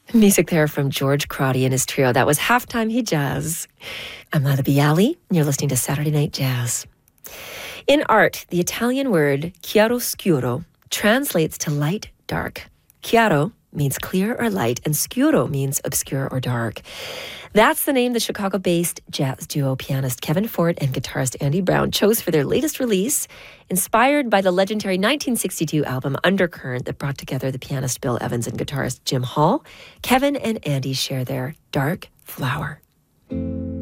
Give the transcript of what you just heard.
Music there from George Crotty and his trio. That was Halftime Hijaz. I'm Lada Bialy, and you're listening to Saturday Night Jazz. In art, the Italian word chiaroscuro translates to light, dark. Chiaro means clear or light, and scuro means obscure or dark. That's the name the Chicago-based jazz duo pianist Kevin Fort and guitarist Andy Brown chose for their latest release, inspired by the legendary 1962 album Undercurrent that brought together the pianist Bill Evans and guitarist Jim Hall. Kevin and Andy share their Dark Flower.